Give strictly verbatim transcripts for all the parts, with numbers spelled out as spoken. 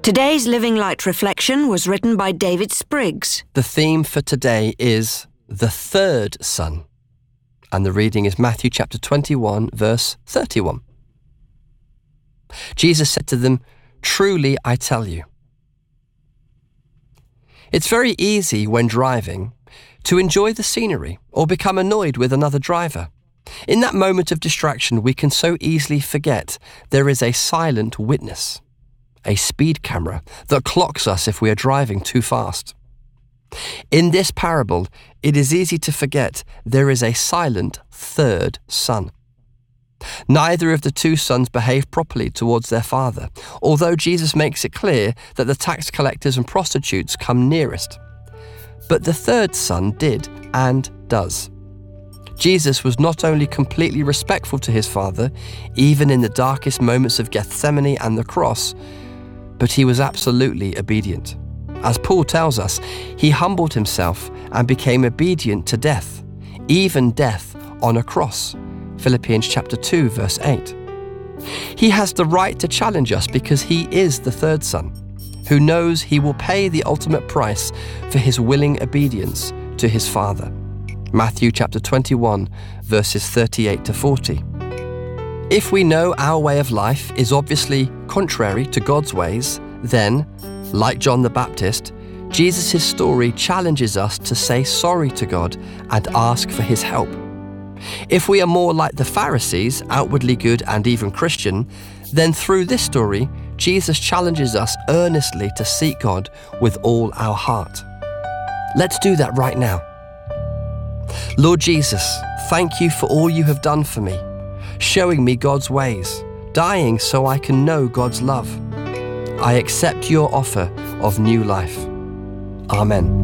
Today's Living Light reflection was written by David Spriggs. The theme for today is the third son, and the reading is Matthew chapter twenty-one, verse thirty-one. Jesus said to them, "Truly I tell you." It's very easy when driving to enjoy the scenery or become annoyed with another driver. In that moment of distraction, we can so easily forget there is a silent witness, a speed camera that clocks us if we are driving too fast. In this parable, it is easy to forget there is a silent third son. Neither of the two sons behaved properly towards their father, although Jesus makes it clear that the tax collectors and prostitutes come nearest. But the third son did and does. Jesus was not only completely respectful to his father, even in the darkest moments of Gethsemane and the cross, but he was absolutely obedient. As Paul tells us, he humbled himself and became obedient to death, even death on a cross. Philippians chapter two, verse eight. He has the right to challenge us because he is the third son, who knows he will pay the ultimate price for his willing obedience to his father. Matthew chapter twenty-one, verses thirty-eight to forty. If we know our way of life is obviously contrary to God's ways, then, like John the Baptist, Jesus' story challenges us to say sorry to God and ask for his help. If we are more like the Pharisees, outwardly good and even Christian, then through this story, Jesus challenges us earnestly to seek God with all our heart. Let's do that right now. Lord Jesus, thank you for all you have done for me, showing me God's ways, dying so I can know God's love. I accept your offer of new life. Amen.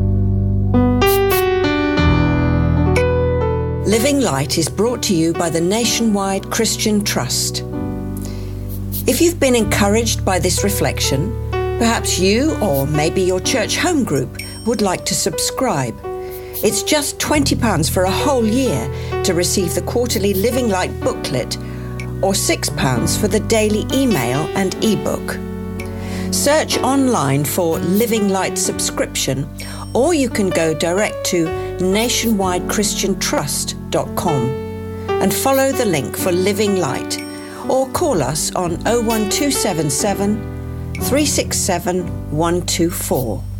Living Light is brought to you by the Nationwide Christian Trust. If you've been encouraged by this reflection, perhaps you or maybe your church home group would like to subscribe. It's just twenty pounds for a whole year to receive the quarterly Living Light booklet, or six pounds for the daily email and ebook. Search online for Living Light subscription, or you can go direct to nationwide christian trust dot com and follow the link for Living Light, or call us on oh one two seven seven, three six seven, one two four.